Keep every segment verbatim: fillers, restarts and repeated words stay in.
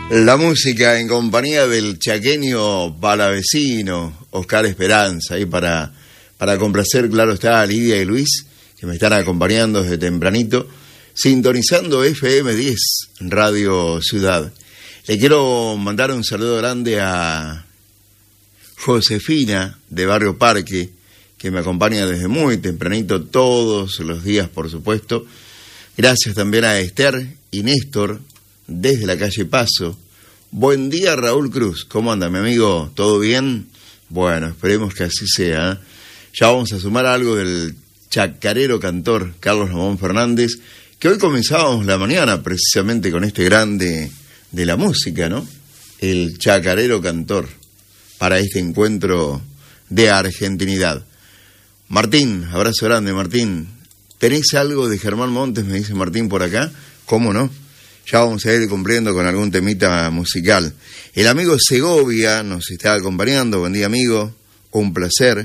La música en compañía del chaqueño palavecino Oscar Esperanza, ahí para, para complacer, claro está, a Lidia y Luis, que me están acompañando desde tempranito, sintonizando F M diez, Radio Ciudad. Le quiero mandar un saludo grande a Josefina, de Barrio Parque, que me acompaña desde muy tempranito, todos los días, por supuesto. Gracias también a Esther y Néstor, desde la calle Paso. Buen día, Raúl Cruz. ¿Cómo anda, mi amigo? ¿Todo bien? Bueno, esperemos que así sea, ¿eh? Ya vamos a sumar algo del chacarero cantor Carlos Ramón Fernández, que hoy comenzábamos la mañana precisamente con este grande de la música, ¿no? El chacarero cantor, para este encuentro de argentinidad. Martín, abrazo grande, Martín. ¿Tenés algo de Germán Montes? Me dice Martín por acá. ¿Cómo no? Ya vamos a ir cumpliendo con algún temita musical. El amigo Segovia nos está acompañando. Buen día, amigo. Un placer.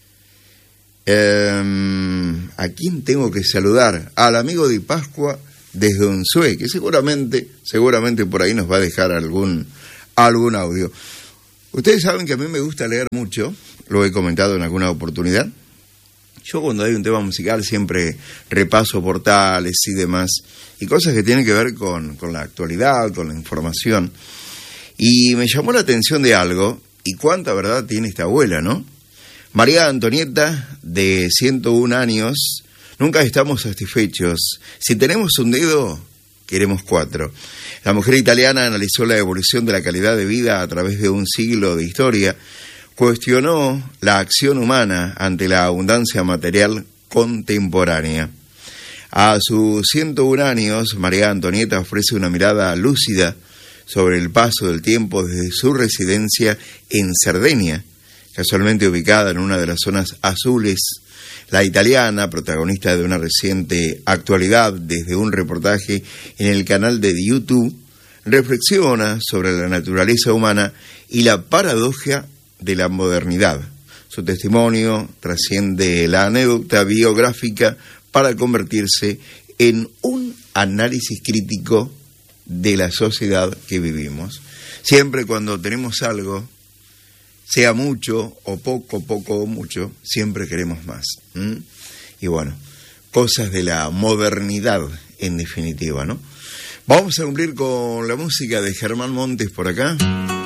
Eh, ¿A quién tengo que saludar? Al amigo de Pascua desde Unzué, que seguramente, seguramente por ahí nos va a dejar algún, algún audio. Ustedes saben que a mí me gusta leer mucho, lo he comentado en alguna oportunidad. Yo cuando hay un tema musical siempre repaso portales y demás, y cosas que tienen que ver con, con la actualidad, con la información. Y me llamó la atención de algo, y cuánta verdad tiene esta abuela, ¿no? María Antonieta, de ciento un años, nunca estamos satisfechos. Si tenemos un dedo, queremos cuatro. La mujer italiana analizó la evolución de la calidad de vida a través de un siglo de historia, cuestionó la acción humana ante la abundancia material contemporánea. A sus ciento un años, María Antonieta ofrece una mirada lúcida sobre el paso del tiempo desde su residencia en Cerdeña, casualmente ubicada en una de las zonas azules. La italiana, protagonista de una reciente actualidad desde un reportaje en el canal de YouTube, reflexiona sobre la naturaleza humana y la paradoja de la modernidad. Su testimonio trasciende la anécdota biográfica para convertirse en un análisis crítico de la sociedad que vivimos. Siempre cuando tenemos algo, sea mucho o poco, poco o mucho, siempre queremos más. ¿Mm? Y bueno, cosas de la modernidad en definitiva, ¿no? Vamos a cumplir con la música de Germán Montes por acá.